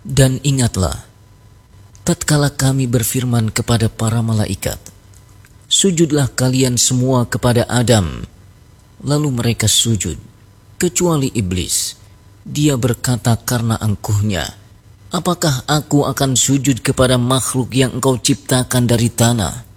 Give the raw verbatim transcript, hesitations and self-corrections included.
Dan ingatlah, tatkala kami berfirman kepada para malaikat, sujudlah kalian semua kepada Adam. Lalu mereka sujud, kecuali iblis. Dia berkata karena angkuhnya, apakah aku akan sujud kepada makhluk yang engkau ciptakan dari tanah?